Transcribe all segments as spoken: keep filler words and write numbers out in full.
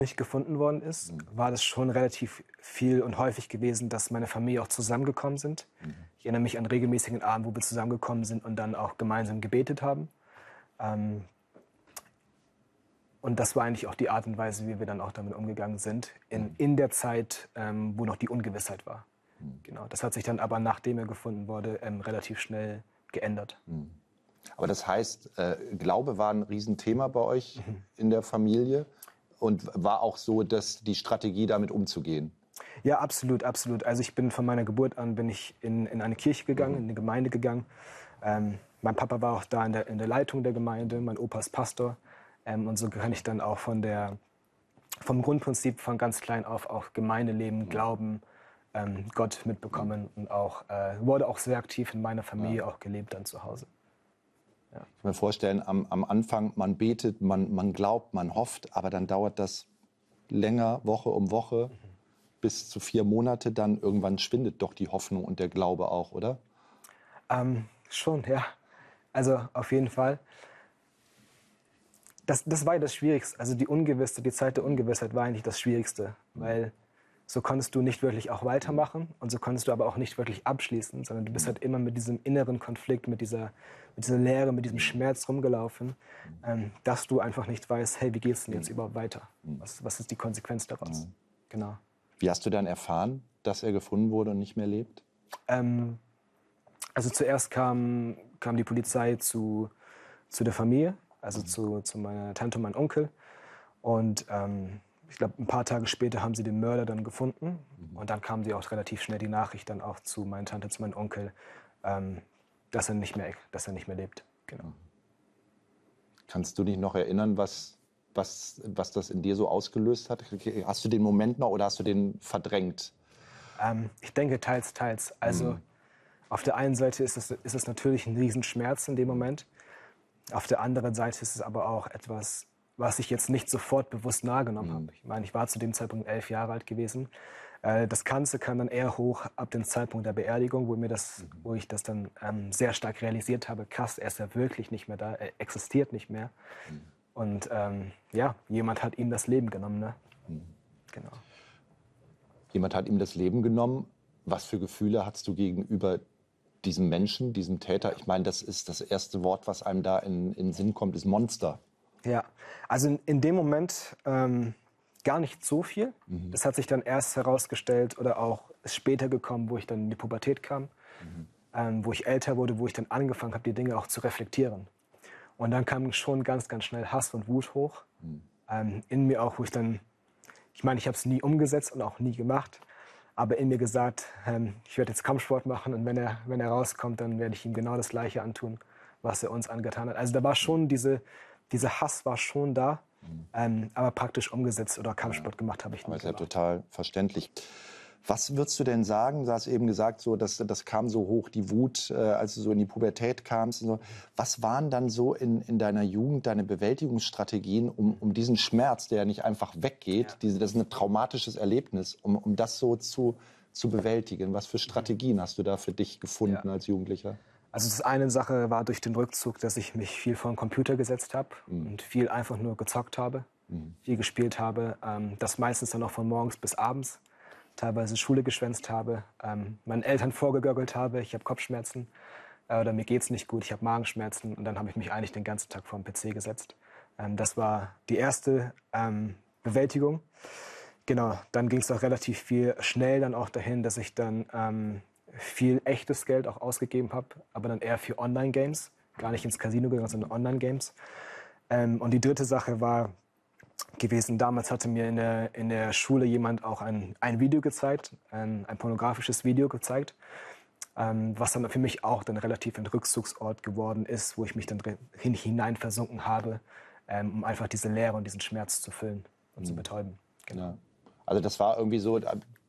nicht gefunden worden ist, mhm. war das schon relativ viel und häufig gewesen, dass meine Familie auch zusammengekommen sind. Mhm. Ich erinnere mich an regelmäßigen Abend, wo wir zusammengekommen sind und dann auch gemeinsam gebetet haben. Ähm, und das war eigentlich auch die Art und Weise, wie wir dann auch damit umgegangen sind, in, mhm. in der Zeit, ähm, wo noch die Ungewissheit war. Mhm. Genau. Das hat sich dann aber, nachdem er gefunden wurde, ähm, relativ schnell geändert. Mhm. Aber das heißt, äh, Glaube war ein Riesenthema bei euch mhm. in der Familie und war auch so, dass die Strategie, damit umzugehen? Ja, absolut, absolut. Also ich bin von meiner Geburt an bin ich in, in eine Kirche gegangen, mhm. in eine Gemeinde gegangen. Ähm, mein Papa war auch da in der, in der Leitung der Gemeinde, mein Opa ist Pastor. Ähm, und so kann ich dann auch von der, vom Grundprinzip von ganz klein auf auch Gemeindeleben, mhm. Glauben, ähm, Gott mitbekommen mhm. und auch, äh, wurde auch sehr aktiv in meiner Familie ja. auch gelebt dann zu Hause. Ja. Ich kann mir vorstellen, am, am Anfang, man betet, man, man glaubt, man hofft, aber dann dauert das länger, Woche um Woche, mhm. bis zu vier Monate, dann irgendwann schwindet doch die Hoffnung und der Glaube auch, oder? Ähm, schon, ja. Also auf jeden Fall. Das, das war ja das Schwierigste. Also die Ungewissheit, die Zeit der Ungewissheit war eigentlich das Schwierigste, mhm. weil so konntest du nicht wirklich auch weitermachen und so konntest du aber auch nicht wirklich abschließen, sondern du bist halt immer mit diesem inneren Konflikt, mit dieser, mit dieser Leere, mit diesem Schmerz rumgelaufen, ähm, dass du einfach nicht weißt, hey, wie geht's denn jetzt überhaupt weiter? Was, was ist die Konsequenz daraus? Mhm. Genau. Wie hast du dann erfahren, dass er gefunden wurde und nicht mehr lebt? Ähm, also zuerst kam, kam die Polizei zu, zu der Familie, also mhm. zu, zu meiner Tante und meinem Onkel. Und ähm, ich glaube, ein paar Tage später haben sie den Mörder dann gefunden. Mhm. Und dann kam sie auch relativ schnell die Nachricht dann auch zu meiner Tante, zu meinem Onkel, ähm, dass er nicht mehr, dass er nicht mehr lebt. Genau. Kannst du dich noch erinnern, was, was, was das in dir so ausgelöst hat? Hast du den Moment noch oder hast du den verdrängt? Ähm, ich denke teils, teils. Also mhm. auf der einen Seite ist es, ist es natürlich ein Riesenschmerz in dem Moment. Auf der anderen Seite ist es aber auch etwas, was ich jetzt nicht sofort bewusst wahrgenommen mhm. habe. Ich meine, ich war zu dem Zeitpunkt elf Jahre alt gewesen. Äh, das Ganze kam dann eher hoch ab dem Zeitpunkt der Beerdigung, wo, mir das, mhm. wo ich das dann ähm, sehr stark realisiert habe. Krass, er ist ja wirklich nicht mehr da, er existiert nicht mehr. Mhm. Und ähm, ja, jemand hat ihm das Leben genommen. Ne? Mhm. Genau. Jemand hat ihm das Leben genommen. Was für Gefühle hast du gegenüber diesem Menschen, diesem Täter? Ich meine, das ist das erste Wort, was einem da in, in den Sinn kommt, ist Monster. Ja, also in, in dem Moment ähm, gar nicht so viel. Mhm. Das hat sich dann erst herausgestellt oder auch ist später gekommen, wo ich dann in die Pubertät kam, mhm. ähm, wo ich älter wurde, wo ich dann angefangen habe, die Dinge auch zu reflektieren. Und dann kam schon ganz, ganz schnell Hass und Wut hoch. Mhm. Ähm, in mir auch, wo ich dann, ich meine, ich habe es nie umgesetzt und auch nie gemacht, aber in mir gesagt, ähm, ich werde jetzt Kampfsport machen und wenn er, wenn er rauskommt, dann werde ich ihm genau das Gleiche antun, was er uns angetan hat. Also da war schon diese, dieser Hass war schon da, mhm. ähm, aber praktisch umgesetzt oder Kampfsport ja, gemacht habe ich nicht. Aber ist gemacht. Ja total verständlich. Was würdest du denn sagen? Du hast eben gesagt, so, dass, das kam so hoch, die Wut, äh, als du so in die Pubertät kamst. Und so. Was waren dann so in, in deiner Jugend deine Bewältigungsstrategien, um, um diesen Schmerz, der ja nicht einfach weggeht, ja. diese, das ist ein traumatisches Erlebnis, um, um das so zu, zu bewältigen? Was für Strategien hast du da für dich gefunden ja. als Jugendlicher? Also das eine Sache war durch den Rückzug, dass ich mich viel vor den Computer gesetzt habe mhm. und viel einfach nur gezockt habe, mhm. viel gespielt habe. Ähm, das meistens dann auch von morgens bis abends. Teilweise Schule geschwänzt habe, ähm, meinen Eltern vorgegöggelt habe, ich habe Kopfschmerzen äh, oder mir geht's nicht gut, ich habe Magenschmerzen und dann habe ich mich eigentlich den ganzen Tag vor den P C gesetzt. Ähm, das war die erste ähm, Bewältigung. Genau, dann ging es auch relativ viel schnell dann auch dahin, dass ich dann ähm, viel echtes Geld auch ausgegeben habe, aber dann eher für Online-Games, gar nicht ins Casino gegangen, sondern Online-Games. Ähm, und die dritte Sache war gewesen. Damals hatte mir in der, in der Schule jemand auch ein, ein Video gezeigt, ein, ein pornografisches Video gezeigt, ähm, was dann für mich auch dann relativ ein Rückzugsort geworden ist, wo ich mich dann hin, hinein versunken habe, ähm, um einfach diese Leere und diesen Schmerz zu füllen und mhm. zu betäuben. Genau. Ja. Also das war irgendwie so,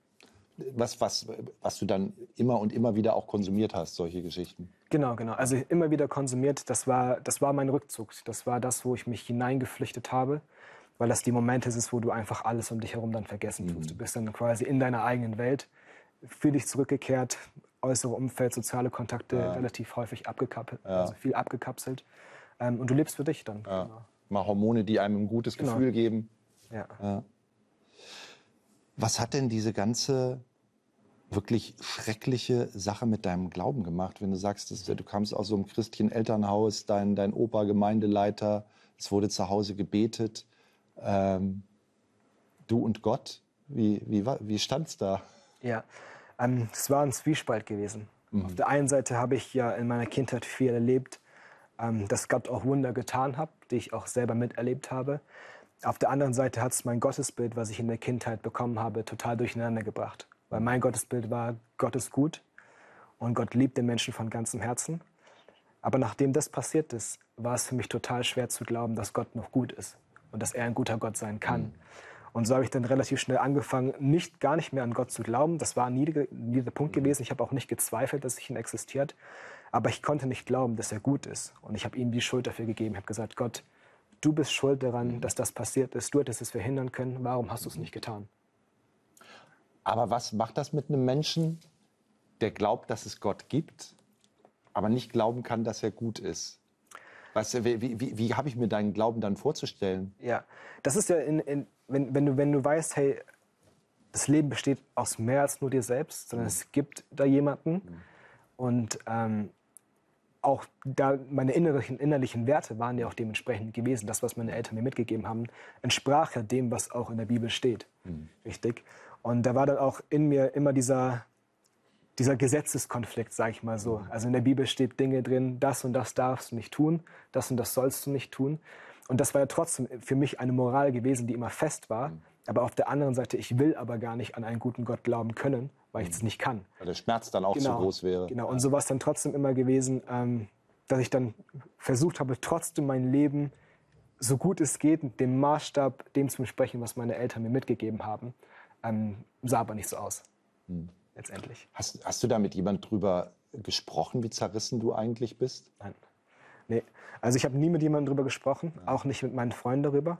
was, was, was du dann immer und immer wieder auch konsumiert hast, solche Geschichten. Genau, genau. Also immer wieder konsumiert, das war, das war mein Rückzug. Das war das, wo ich mich hineingeflüchtet habe. Weil das die Momente ist, wo du einfach alles um dich herum dann vergessen tust. Du bist dann quasi in deiner eigenen Welt, für dich zurückgekehrt, äußere Umfeld, soziale Kontakte ja. relativ häufig abgekapselt, ja. also viel abgekapselt. Ähm, und du lebst für dich dann. Ja. Genau. Mal Hormone, die einem ein gutes genau. Gefühl geben. Ja. Ja. Was hat denn diese ganze wirklich schreckliche Sache mit deinem Glauben gemacht, wenn du sagst, dass du kamst aus so einem christlichen Elternhaus, dein, dein Opa Gemeindeleiter, es wurde zu Hause gebetet, ähm, du und Gott, wie, wie, wie stand's da? Ja, ähm, es war ein Zwiespalt gewesen. Mhm. Auf der einen Seite habe ich ja in meiner Kindheit viel erlebt, ähm, dass Gott auch Wunder getan hat, die ich auch selber miterlebt habe. Auf der anderen Seite hat es mein Gottesbild, was ich in der Kindheit bekommen habe, total durcheinander gebracht. Weil mein Gottesbild war, Gott ist gut und Gott liebt den Menschen von ganzem Herzen. Aber nachdem das passiert ist, war es für mich total schwer zu glauben, dass Gott noch gut ist und dass er ein guter Gott sein kann. Mhm. Und so habe ich dann relativ schnell angefangen, nicht, gar nicht mehr an Gott zu glauben. Das war nie, nie der Punkt gewesen. Ich habe auch nicht gezweifelt, dass ihn existiert. Aber ich konnte nicht glauben, dass er gut ist. Und ich habe ihm die Schuld dafür gegeben. Ich habe gesagt, Gott, du bist schuld daran, dass das passiert ist. Du hättest es verhindern können. Warum hast du es nicht getan? Aber was macht das mit einem Menschen, der glaubt, dass es Gott gibt, aber nicht glauben kann, dass er gut ist? Weißt du, wie, wie, wie habe ich mir deinen Glauben dann vorzustellen? Ja, das ist ja, in, in, wenn, wenn, du, wenn du weißt, hey, das Leben besteht aus mehr als nur dir selbst, sondern mhm. es gibt da jemanden. Mhm. Und ähm, auch da meine innerlichen, innerlichen Werte waren ja auch dementsprechend gewesen. Das, was meine Eltern mir mitgegeben haben, entsprach ja dem, was auch in der Bibel steht. Mhm. Richtig? Und da war dann auch in mir immer dieser, dieser Gesetzeskonflikt, sage ich mal so. Also in der Bibel steht Dinge drin, das und das darfst du nicht tun, das und das sollst du nicht tun. Und das war ja trotzdem für mich eine Moral gewesen, die immer fest war. Mhm. Aber auf der anderen Seite, ich will aber gar nicht an einen guten Gott glauben können, weil ich es nicht kann. Weil der Schmerz dann auch genau, so groß wäre. Genau, und so war es dann trotzdem immer gewesen, ähm, dass ich dann versucht habe, trotzdem mein Leben so gut es geht, dem Maßstab, dem zu entsprechen, was meine Eltern mir mitgegeben haben. Ähm, sah aber nicht so aus, hm. letztendlich. Hast, hast du da mit jemand drüber gesprochen, wie zerrissen du eigentlich bist? Nein. Nee. Also ich habe nie mit jemandem drüber gesprochen, ja. Auch nicht mit meinen Freunden darüber.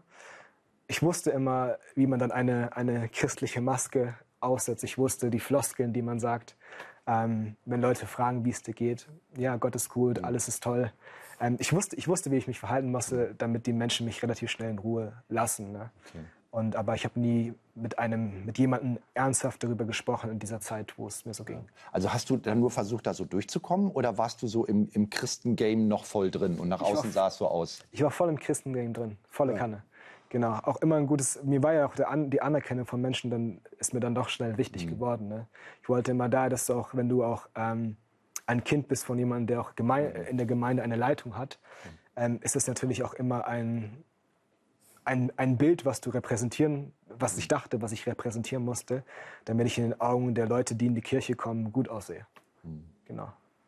Ich wusste immer, wie man dann eine, eine christliche Maske aussetzt. Ich wusste die Floskeln, die man sagt, ähm, wenn Leute fragen, wie es dir geht. Ja, Gott ist gut, mhm. alles ist toll. Ähm, ich, wusste, ich wusste, wie ich mich verhalten musste, damit die Menschen mich relativ schnell in Ruhe lassen. Ne? Okay. Und, aber ich habe nie mit einem, mit jemandem ernsthaft darüber gesprochen in dieser Zeit, wo es mir so ging. Also hast du dann nur versucht, da so durchzukommen, oder warst du so im, im Christengame noch voll drin und nach ich außen sah es so aus? Ich war voll im Christengame drin, volle ja. Kanne. Genau, auch immer ein gutes, mir war ja auch der An, die Anerkennung von Menschen, dann ist mir dann doch schnell wichtig mhm. geworden. Ne? Ich wollte immer da, dass du auch, wenn du auch ähm, ein Kind bist von jemandem, der auch Geme- in der Gemeinde eine Leitung hat, mhm. ähm, ist es natürlich auch immer ein Ein, ein Bild, was du repräsentieren, was ich dachte, was ich repräsentieren musste, damit ich in den Augen der Leute, die in die Kirche kommen, gut aussehe. Mhm. Genau.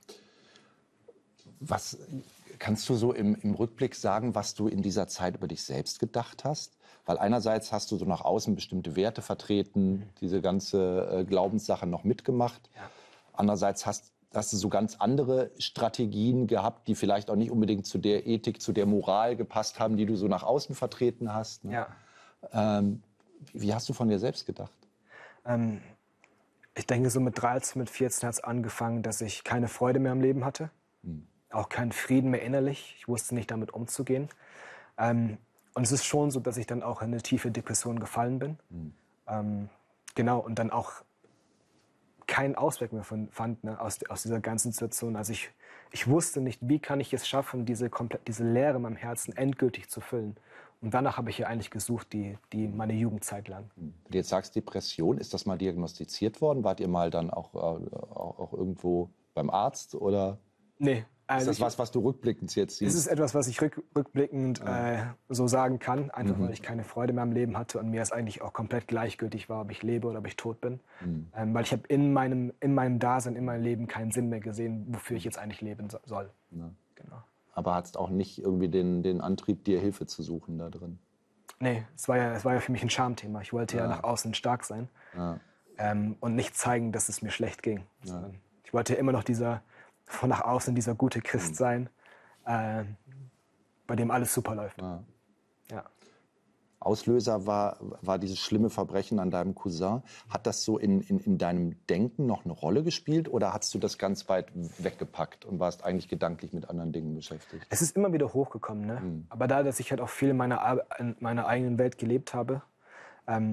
Was kannst du so im, im Rückblick sagen, was du in dieser Zeit über dich selbst gedacht hast? Weil einerseits hast du so nach außen bestimmte Werte vertreten, mhm. diese ganze äh, Glaubenssache noch mitgemacht. Ja. Andererseits hast hast du so ganz andere Strategien gehabt, die vielleicht auch nicht unbedingt zu der Ethik, zu der Moral gepasst haben, die du so nach außen vertreten hast. Ne? Ja. Ähm, wie hast du von dir selbst gedacht? Ähm, ich denke, so mit dreizehn, mit vierzehn hat es angefangen, dass ich keine Freude mehr am Leben hatte. Hm. Auch keinen Frieden mehr innerlich. Ich wusste nicht, damit umzugehen. Ähm, und es ist schon so, dass ich dann auch in eine tiefe Depression gefallen bin. Hm. Ähm, genau, und dann auch keinen Ausweg mehr von, fand ne, aus, aus dieser ganzen Situation. Also ich, ich wusste nicht, wie kann ich es schaffen, diese, komplett, diese Leere in meinem Herzen endgültig zu füllen. Und danach habe ich ja eigentlich gesucht, die, die meine Jugendzeit lang. Wenn du jetzt sagst Depression, ist das mal diagnostiziert worden? Wart ihr mal dann auch, äh, auch, auch irgendwo beim Arzt? Oder? Nee. Also ist das was, was du rückblickend jetzt siehst? Es ist etwas, was ich rück, rückblickend ah. äh, so sagen kann, einfach mhm. weil ich keine Freude mehr am Leben hatte und mir es eigentlich auch komplett gleichgültig war, ob ich lebe oder ob ich tot bin. Mhm. Ähm, weil ich habe in meinem, in meinem Dasein, in meinem Leben keinen Sinn mehr gesehen, wofür ich jetzt eigentlich leben so, soll. Ja. Genau. Aber hattest auch nicht irgendwie den, den Antrieb, dir Hilfe zu suchen da drin? Nee, es war ja, es war ja für mich ein Schamthema. Ich wollte ja, ja nach außen stark sein ja. ähm, und nicht zeigen, dass es mir schlecht ging. Ja. Ich wollte ja immer noch dieser von nach außen dieser gute Christ sein, äh, bei dem alles super läuft. Ja. Ja. Auslöser war, war dieses schlimme Verbrechen an deinem Cousin. Hat das so in, in, in deinem Denken noch eine Rolle gespielt oder hast du das ganz weit weggepackt und warst eigentlich gedanklich mit anderen Dingen beschäftigt? Es ist immer wieder hochgekommen, ne? Mhm. Aber da, dass ich halt auch viel in meiner, in meiner eigenen Welt gelebt habe, ähm,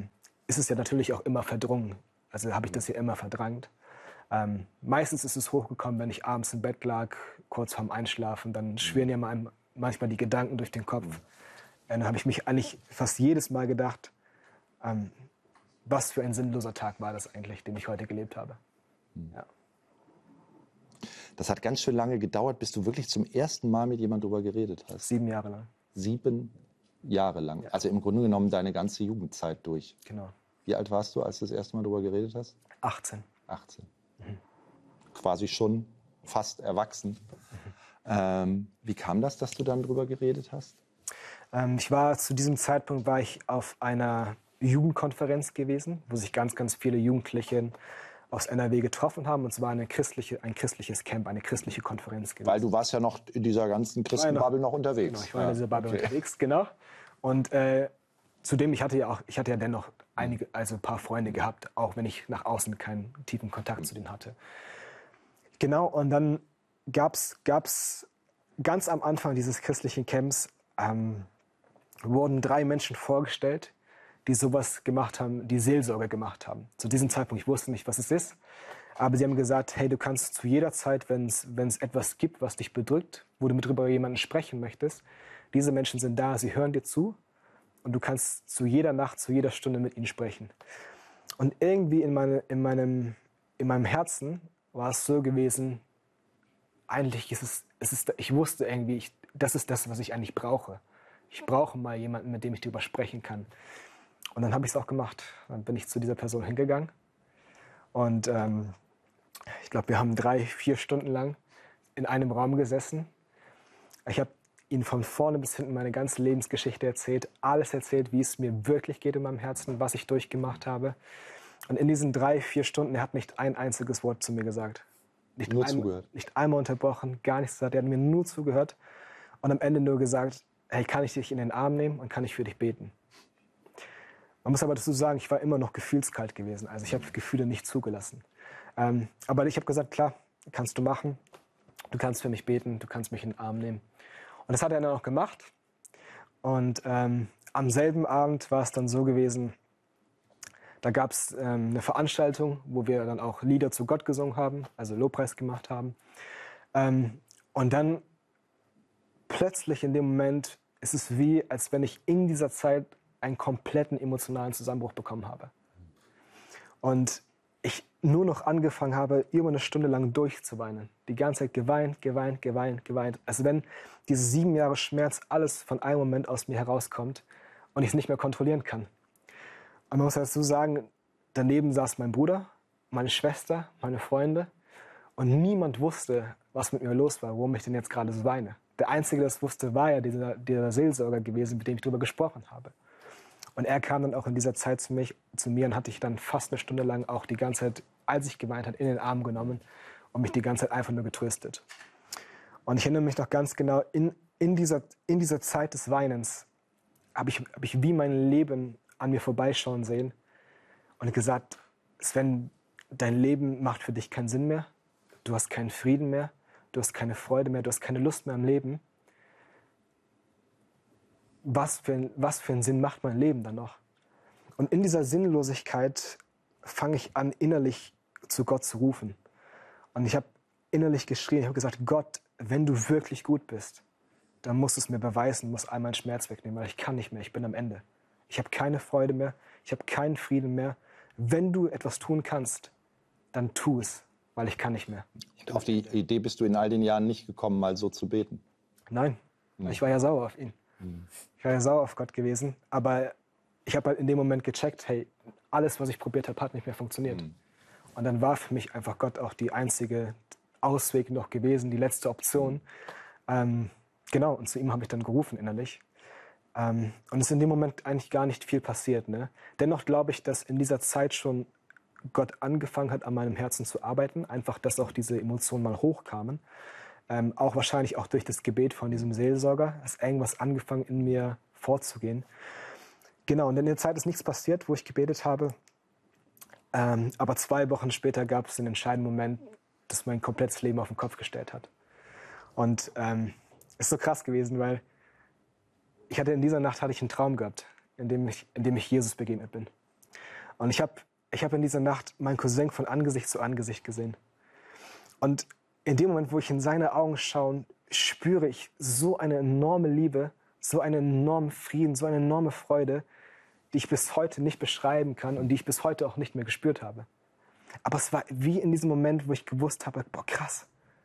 ist es ja natürlich auch immer verdrungen. Also habe ich das ja immer verdrängt. Ähm, meistens ist es hochgekommen, wenn ich abends im Bett lag, kurz vorm Einschlafen. Dann schwirren ja mal manchmal die Gedanken durch den Kopf. Dann habe ich mich eigentlich fast jedes Mal gedacht, ähm, was für ein sinnloser Tag war das eigentlich, den ich heute gelebt habe. Ja. Das hat ganz schön lange gedauert, bis du wirklich zum ersten Mal mit jemandem darüber geredet hast. Sieben Jahre lang. Sieben Jahre lang. Ja. Also im Grunde genommen deine ganze Jugendzeit durch. Genau. Wie alt warst du, als du das erste Mal darüber geredet hast? achtzehn. achtzehn. Mhm. Quasi schon fast erwachsen. Mhm. Ähm, wie kam das, dass du dann darüber geredet hast? Ähm, ich war zu diesem Zeitpunkt war ich auf einer Jugendkonferenz gewesen, wo sich ganz, ganz viele Jugendliche aus N R W getroffen haben. Und zwar eine christliche, ein christliches Camp, eine christliche Konferenz gewesen. Weil du warst ja noch in dieser ganzen Christenbubble noch, noch unterwegs. Genau, ich war ja. in dieser Bubble okay. unterwegs, genau. Und äh, zudem, ich hatte ja auch, ich hatte ja dennoch einige, also ein paar Freunde gehabt, auch wenn ich nach außen keinen tiefen Kontakt zu denen hatte. Genau, und dann gab es ganz am Anfang dieses christlichen Camps, ähm, wurden drei Menschen vorgestellt, die sowas gemacht haben, die Seelsorge gemacht haben. Zu diesem Zeitpunkt, ich wusste nicht, was es ist, aber sie haben gesagt, hey, du kannst zu jeder Zeit, wenn es etwas gibt, was dich bedrückt, wo du mit über jemanden sprechen möchtest, diese Menschen sind da, sie hören dir zu und du kannst zu jeder Nacht, zu jeder Stunde mit ihnen sprechen. Und irgendwie in, meine, in, meinem, in meinem Herzen war es so gewesen, eigentlich ist es, es ist, ich wusste irgendwie, ich, das ist das, was ich eigentlich brauche. Ich brauche mal jemanden, mit dem ich darüber sprechen kann. Und dann habe ich es auch gemacht. Dann bin ich zu dieser Person hingegangen. Und ähm, ich glaube, wir haben drei, vier Stunden lang in einem Raum gesessen. Ich habe ihnen von vorne bis hinten meine ganze Lebensgeschichte erzählt. Alles erzählt, wie es mir wirklich geht in meinem Herzen, was ich durchgemacht habe. Und in diesen drei, vier Stunden, er hat nicht ein einziges Wort zu mir gesagt. Nicht nur ein, zugehört. Nicht einmal unterbrochen, gar nichts gesagt. Er hat mir nur zugehört und am Ende nur gesagt, hey, kann ich dich in den Arm nehmen und kann ich für dich beten? Man muss aber dazu sagen, ich war immer noch gefühlskalt gewesen. Also ich habe Gefühle nicht zugelassen. Ähm, aber ich habe gesagt, klar, kannst du machen. Du kannst für mich beten, du kannst mich in den Arm nehmen. Und das hat er dann auch gemacht. Und ähm, am selben Abend war es dann so gewesen, da gab es ähm, eine Veranstaltung, wo wir dann auch Lieder zu Gott gesungen haben, also Lobpreis gemacht haben. Ähm, und dann plötzlich in dem Moment ist es wie, als wenn ich in dieser Zeit einen kompletten emotionalen Zusammenbruch bekommen habe. Und ich nur noch angefangen habe, über eine Stunde lang durchzuweinen. Die ganze Zeit geweint, geweint, geweint, geweint. Als wenn diese sieben Jahre Schmerz alles von einem Moment aus mir herauskommt und ich es nicht mehr kontrollieren kann. Und man muss dazu sagen, daneben saß mein Bruder, meine Schwester, meine Freunde. Und niemand wusste, was mit mir los war, warum ich denn jetzt gerade so weine. Der Einzige, der das wusste, war ja dieser, dieser Seelsorger gewesen, mit dem ich darüber gesprochen habe. Und er kam dann auch in dieser Zeit zu, mich, zu mir und hatte ich dann fast eine Stunde lang auch die ganze Zeit, als ich geweint habe, in den Arm genommen und mich die ganze Zeit einfach nur getröstet. Und ich erinnere mich noch ganz genau, in, in, dieser, in dieser Zeit des Weinens habe ich, hab ich wie mein Leben an mir vorbeischauen sehen und gesagt, Sven, dein Leben macht für dich keinen Sinn mehr, du hast keinen Frieden mehr, du hast keine Freude mehr, du hast keine Lust mehr am Leben. Was für, ein, was für einen Sinn macht mein Leben dann noch? Und in dieser Sinnlosigkeit fange ich an, innerlich zu Gott zu rufen. Und ich habe innerlich geschrien, ich habe gesagt, Gott, wenn du wirklich gut bist, dann musst du es mir beweisen, du musst all meinen Schmerz wegnehmen, weil ich kann nicht mehr, ich bin am Ende. Ich habe keine Freude mehr, ich habe keinen Frieden mehr. Wenn du etwas tun kannst, dann tu es, weil ich kann nicht mehr. Und auf die Idee bist du in all den Jahren nicht gekommen, mal so zu beten? Nein, hm. ich war ja sauer auf ihn. Hm. Ich war ja sauer auf Gott gewesen, aber ich habe halt in dem Moment gecheckt, hey, alles, was ich probiert habe, hat nicht mehr funktioniert. Hm. Und dann war für mich einfach Gott auch die einzige Ausweg noch gewesen, die letzte Option. Hm. Ähm, genau, und zu ihm habe ich dann gerufen innerlich. Ähm, und es ist in dem Moment eigentlich gar nicht viel passiert. Ne? Dennoch glaube ich, dass in dieser Zeit schon Gott angefangen hat, an meinem Herzen zu arbeiten. Einfach, dass auch diese Emotionen mal hochkamen. Ähm, auch wahrscheinlich auch durch das Gebet von diesem Seelsorger. Ist irgendwas angefangen in mir vorzugehen. Genau, und in der Zeit ist nichts passiert, wo ich gebetet habe. Ähm, aber zwei Wochen später gab es den entscheidenden Moment, das mein komplettes Leben auf den Kopf gestellt hat. Und ähm, ist so krass gewesen, weil ich hatte in dieser Nacht hatte ich einen Traum gehabt, in dem ich, in dem ich Jesus begegnet bin. Und ich habe ich hab in dieser Nacht meinen Cousin von Angesicht zu Angesicht gesehen. Und in dem Moment, wo ich in seine Augen schaue, spüre ich so eine enorme Liebe, so einen enormen Frieden, so eine enorme Freude, die ich bis heute nicht beschreiben kann und die ich bis heute auch nicht mehr gespürt habe. Aber es war wie in diesem Moment, wo ich gewusst habe, boah, krass,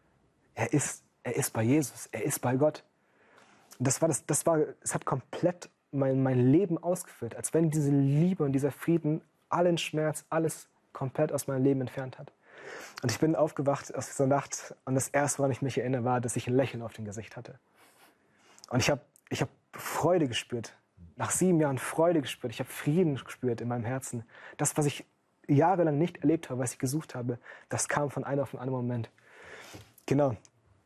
er ist, er ist bei Jesus, er ist bei Gott. Und das war das, das war, es hat komplett mein, mein Leben ausgefüllt, als wenn diese Liebe und dieser Frieden allen Schmerz, alles komplett aus meinem Leben entfernt hat. Und ich bin aufgewacht aus dieser Nacht und das Erste, woran ich mich erinnere, war, dass ich ein Lächeln auf dem Gesicht hatte. Und ich habe ich hab Freude gespürt. Nach sieben Jahren Freude gespürt. Ich habe Frieden gespürt in meinem Herzen. Das, was ich jahrelang nicht erlebt habe, was ich gesucht habe, das kam von einem auf den anderen Moment. Genau.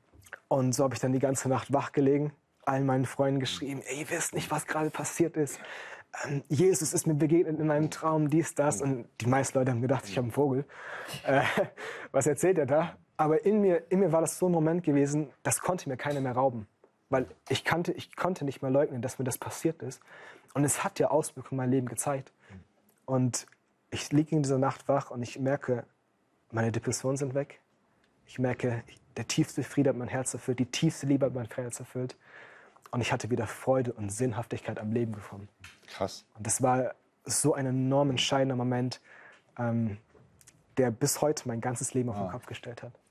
Und so habe ich dann die ganze Nacht wach gelegen, allen meinen Freunden geschrieben, ey, ihr wisst nicht, was gerade passiert ist. Ähm, Jesus ist mir begegnet in einem Traum, dies, das. Und die meisten Leute haben gedacht, ich habe einen Vogel. Äh, was erzählt er da? Aber in mir, in mir war das so ein Moment gewesen, das konnte mir keiner mehr rauben. Weil ich, kannte, ich konnte nicht mehr leugnen, dass mir das passiert ist. Und es hat ja Auswirkungen in meinem Leben gezeigt. Und ich liege in dieser Nacht wach und ich merke, meine Depressionen sind weg. Ich merke, der tiefste Friede hat mein Herz erfüllt, die tiefste Liebe hat mein Herz erfüllt. Und ich hatte wieder Freude und Sinnhaftigkeit am Leben gefunden. Krass. Und das war so ein enorm entscheidender Moment, ähm, der bis heute mein ganzes Leben auf den Ah. Kopf gestellt hat.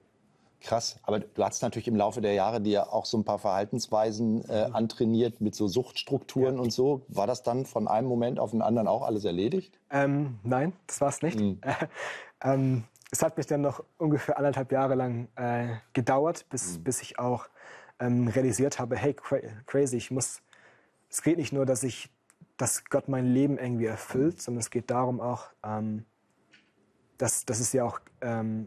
Krass, aber du hast natürlich im Laufe der Jahre dir auch so ein paar Verhaltensweisen äh, antrainiert mit so Suchtstrukturen Ja. und so. War das dann von einem Moment auf den anderen auch alles erledigt? Ähm, nein, das war es nicht. Mhm. Äh, ähm, es hat mich dann noch ungefähr anderthalb Jahre lang äh, gedauert, bis, Mhm. bis ich auch ähm, realisiert habe, hey, cra crazy, ich muss, es geht nicht nur, dass ich, dass Gott mein Leben irgendwie erfüllt, mhm. sondern es geht darum auch, ähm, dass, dass es ja auch ähm,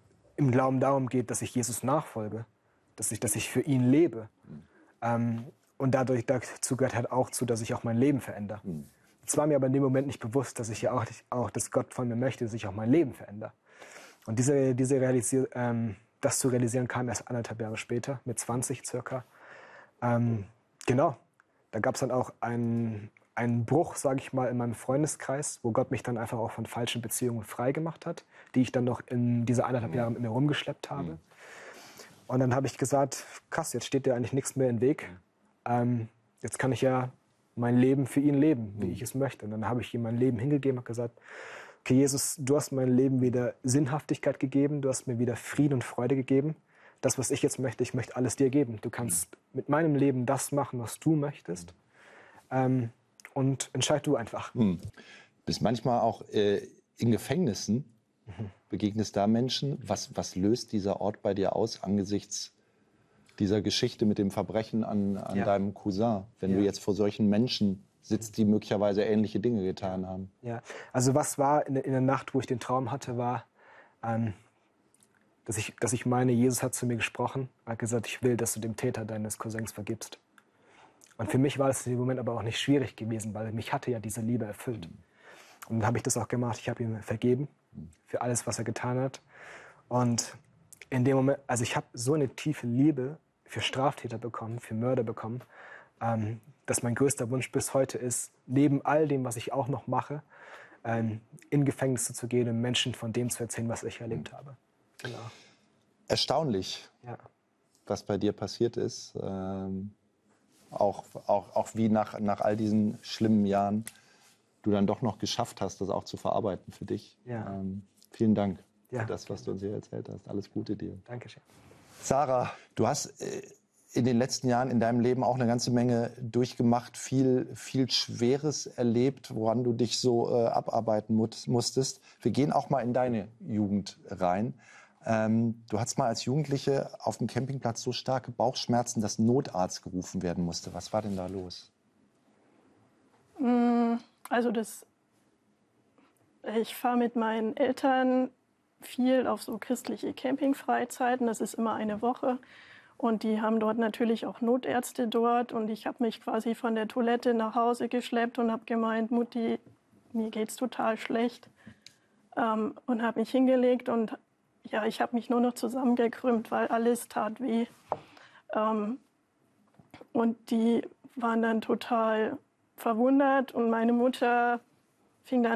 im Glauben darum geht, dass ich Jesus nachfolge, dass ich, dass ich für ihn lebe. Mhm. Ähm, und dadurch dazu gehört halt auch zu, dass ich auch mein Leben verändere. Mhm. Es war mir aber in dem Moment nicht bewusst, dass ich ja auch, auch dass Gott von mir möchte, dass ich auch mein Leben verändere. Und diese, diese Realisier, ähm, das zu realisieren kam erst anderthalb Jahre später, mit zwanzig circa. Ähm, genau, da gab es dann auch einen, einen Bruch, sage ich mal, in meinem Freundeskreis, wo Gott mich dann einfach auch von falschen Beziehungen frei gemacht hat, die ich dann noch in diese anderthalb Jahre mit mir rumgeschleppt habe. Mhm. Und dann habe ich gesagt, krass, jetzt steht dir eigentlich nichts mehr im Weg. Ähm, jetzt kann ich ja mein Leben für ihn leben, wie mhm. ich es möchte. Und dann habe ich ihm mein Leben hingegeben und gesagt, okay, Jesus, du hast meinem Leben wieder Sinnhaftigkeit gegeben, du hast mir wieder Frieden und Freude gegeben. Das, was ich jetzt möchte, ich möchte alles dir geben. Du kannst mhm. mit meinem Leben das machen, was du möchtest. Ähm, und entscheid du einfach. Mhm. Bist manchmal auch äh, in Gefängnissen, mhm. begegnest da Menschen. Was, was löst dieser Ort bei dir aus angesichts dieser Geschichte mit dem Verbrechen an, an ja. deinem Cousin? Wenn ja. du jetzt vor solchen Menschen sitzt, die möglicherweise ähnliche Dinge getan haben. Ja, also was war in, in der Nacht, wo ich den Traum hatte, war, ähm, dass, ich, dass ich meine, Jesus hat zu mir gesprochen, hat gesagt, ich will, dass du dem Täter deines Cousins vergibst. Und für mich war es in dem Moment aber auch nicht schwierig gewesen, weil mich hatte ja diese Liebe erfüllt. Und dann habe ich das auch gemacht, ich habe ihm vergeben für alles, was er getan hat. Und in dem Moment, also ich habe so eine tiefe Liebe für Straftäter bekommen, für Mörder bekommen, ähm, dass mein größter Wunsch bis heute ist, neben all dem, was ich auch noch mache, ähm, in Gefängnisse zu gehen und Menschen von dem zu erzählen, was ich erlebt habe. Genau. Erstaunlich, ja. was bei dir passiert ist. Ähm, auch, auch, auch wie nach, nach all diesen schlimmen Jahren du dann doch noch geschafft hast, das auch zu verarbeiten für dich. Ja. Ähm, vielen Dank ja. für das, was du uns hier erzählt hast. Alles Gute dir. Dankeschön. Sarah, du hast äh, in den letzten Jahren in deinem Leben auch eine ganze Menge durchgemacht, viel, viel Schweres erlebt, woran du dich so äh, abarbeiten musstest. Wir gehen auch mal in deine Jugend rein. Ähm, du hattest mal als Jugendliche auf dem Campingplatz so starke Bauchschmerzen, dass Notarzt gerufen werden musste. Was war denn da los? Also das, ich fahre mit meinen Eltern viel auf so christliche Campingfreizeiten. Das ist immer eine Woche. Und die haben dort natürlich auch Notärzte dort. Und ich habe mich quasi von der Toilette nach Hause geschleppt und habe gemeint, Mutti, mir geht's total schlecht. Ähm, und habe mich hingelegt und ja, ich habe mich nur noch zusammengekrümmt, weil alles tat weh. Ähm, und die waren dann total verwundert und meine Mutter fing dann